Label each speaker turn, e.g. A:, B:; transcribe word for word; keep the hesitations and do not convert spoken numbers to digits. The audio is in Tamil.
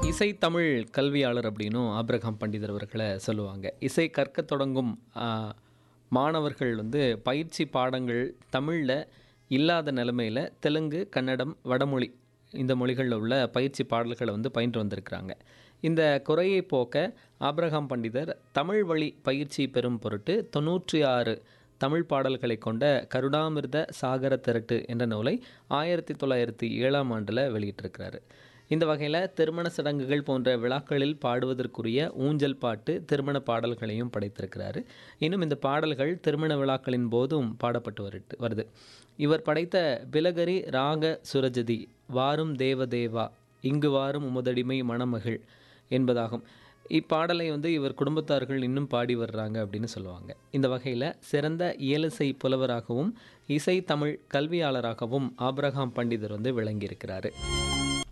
A: இசை தமிழ் கல்வியாளர் அப்படின்னும் ஆபிரகாம் பண்டிதர் அவர்களை சொல்லுவாங்க. இசை கற்கத் தொடங்கும் ஆ, மாணவர்கள் வந்து பயிற்சி பாடங்கள் தமிழில் இல்லாத நிலைமையில் தெலுங்கு, கன்னடம், வடமொழி இந்த மொழிகளில் உள்ள பயிற்சி பாடல்களை வந்து பயின்று வந்திருக்கிறாங்க. இந்த குறையை போக்க ஆபிரகாம் பண்டிதர் தமிழ் வழி பயிற்சி பெறும் பொருட்டு தொண்ணூற்றி ஆறு தமிழ் பாடல்களை கொண்ட கருடாமிர்த சாகர திரட்டு என்ற நூலை ஆயிரத்தி தொள்ளாயிரத்தி ஏழாம் ஆண்டில் வெளியிட்டிருக்கிறாரு. இந்த வகையில் திருமண சடங்குகள் போன்ற விழாக்களில் பாடுவதற்குரிய ஊஞ்சல் பாட்டு, திருமண பாடல்களையும் படைத்திருக்கிறாரு. இன்னும் இந்த பாடல்கள் திருமண விழாக்களின் போதும் பாடப்பட்டு வருது வருது இவர் படைத்த பிலகரி ராக சுரஜதி வாரும் தேவதேவா இங்கு வாரும் உமதடிமை மணமகள் என்பதாகும். இப்பாடலை வந்து இவர் குடும்பத்தார்கள் இன்னும் பாடி வர்றாங்க அப்படின்னு சொல்லுவாங்க. இந்த வகையில் சிறந்த இயலிசை புலவராகவும் இசை தமிழ் கல்வியாளராகவும் ஆபிரகாம் பண்டிதர் வந்து விளங்கியிருக்கிறாரு.